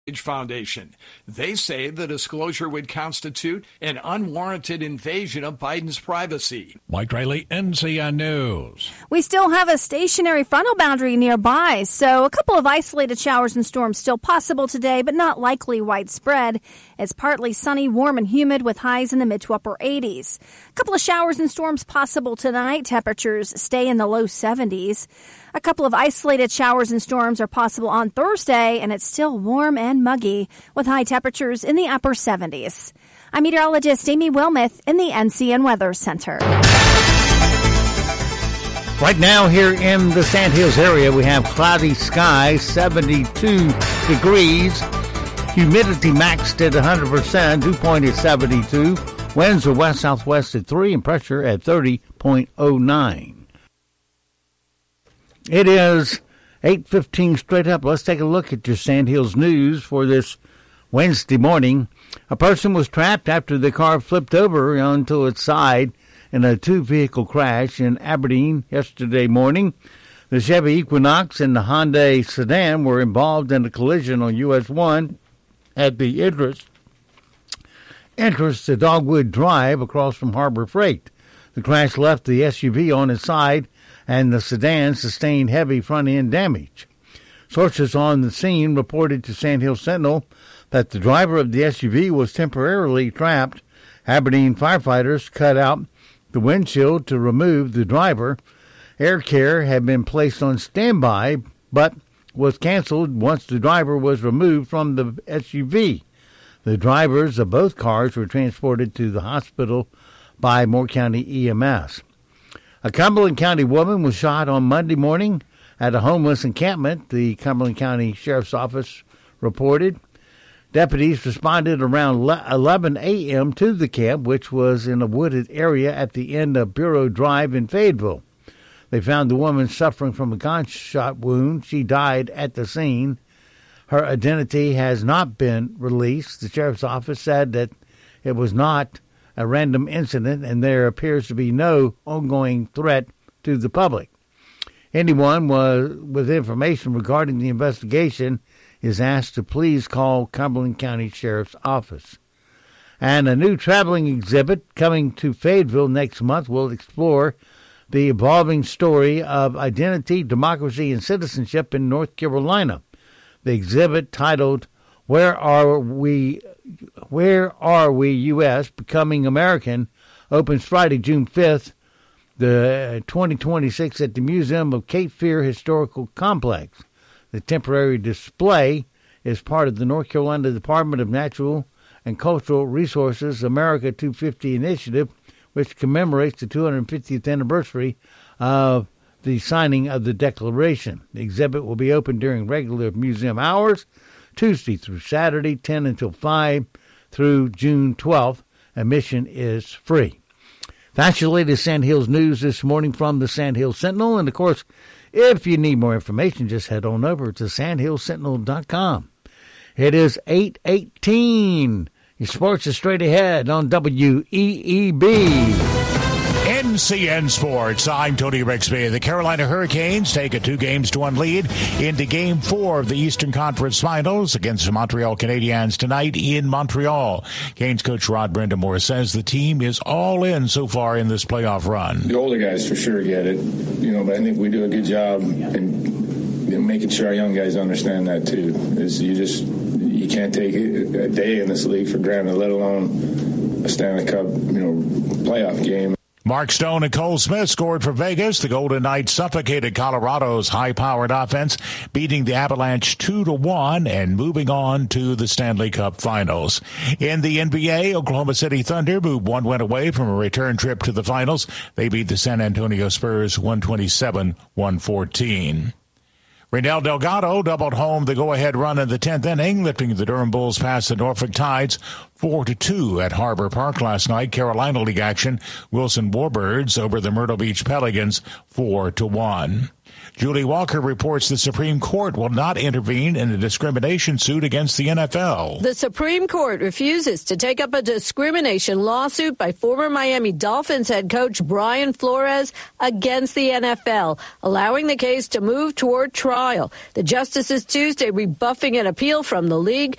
Foundation. They say the disclosure would constitute an unwarranted invasion of Biden's privacy. Mike Riley, NCN News. We still have a stationary frontal boundary nearby, so a couple of isolated showers and storms still possible today, but not likely widespread. It's partly sunny, warm, and humid with highs in the mid to upper 80s. A couple of showers and storms possible tonight. Temperatures stay in the low 70s. A couple of isolated showers and storms are possible on Thursday, and it's still warm and muggy with high temperatures in the upper 70s. I'm meteorologist Amy Wilmoth in the NCN Weather Center. Right now here in the Sandhills area, we have cloudy skies, 72 degrees. Humidity maxed at 100%, dew point at 72. Winds are west-southwest at 3 and pressure at 30.09. It is 8:15 straight up. Let's take a look at your Sandhills news for this Wednesday morning. A person was trapped after the car flipped over onto its side in a two-vehicle crash in Aberdeen yesterday morning. The Chevy Equinox and the Hyundai sedan were involved in a collision on US 1 at the entrance to Dogwood Drive across from Harbor Freight. The crash left the SUV on its side, and the sedan sustained heavy front-end damage. Sources on the scene reported to Sandhill Sentinel that the driver of the SUV was temporarily trapped. Aberdeen firefighters cut out the windshield to remove the driver. Air care had been placed on standby, but was canceled once the driver was removed from the SUV. The drivers of both cars were transported to the hospital by Moore County EMS. A Cumberland County woman was shot on Monday morning at a homeless encampment, the Cumberland County Sheriff's Office reported. Deputies responded around 11 a.m. to the camp, which was in a wooded area at the end of Bureau Drive in Fayetteville. They found the woman suffering from a gunshot wound. She died at the scene. Her identity has not been released. The Sheriff's Office said that it was not a random incident, and there appears to be no ongoing threat to the public. Anyone with information regarding the investigation is asked to please call Cumberland County Sheriff's Office. And a new traveling exhibit coming to Fayetteville next month will explore the evolving story of identity, democracy, and citizenship in North Carolina. The exhibit, titled Where Are We, U.S. Becoming American, opens Friday, June 5th, the 2026 at the Museum of Cape Fear Historical Complex. The temporary display is part of the North Carolina Department of Natural and Cultural Resources America 250 initiative, which commemorates the 250th anniversary of the signing of the Declaration. The exhibit will be open during regular museum hours, Tuesday through Saturday, 10 until 5 through June 12th. Admission is free. That's your latest Sandhills news this morning from the Sandhills Sentinel. And, of course, if you need more information, just head on over to sandhillsentinel.com. It is 8:18. Your sports is straight ahead on WEEB. NCN Sports, I'm Tony Rixby. The Carolina Hurricanes take a 2-1 lead into Game 4 of the Eastern Conference Finals against the Montreal Canadiens tonight in Montreal. Canes coach Rod Brindamore says the team is all in so far in this playoff run. The older guys for sure get it, but I think we do a good job in making sure our young guys understand that too. You can't take a day in this league for granted, let alone a Stanley Cup, playoff game. Mark Stone and Cole Smith scored for Vegas. The Golden Knights suffocated Colorado's high-powered offense, beating the Avalanche 2-1 and moving on to the Stanley Cup Finals. In the NBA, Oklahoma City Thunder moved one win away from a return trip to the finals. They beat the San Antonio Spurs 127-114. Reynel Delgado doubled home the go-ahead run in the 10th inning, lifting the Durham Bulls past the Norfolk Tides 4-2 at Harbor Park last night. Carolina League action, Wilson Warbirds over the Myrtle Beach Pelicans 4-1. Julie Walker reports the Supreme Court will not intervene in a discrimination suit against the NFL. The Supreme Court refuses to take up a discrimination lawsuit by former Miami Dolphins head coach Brian Flores against the NFL, allowing the case to move toward trial. The justices Tuesday rebuffing an appeal from the league,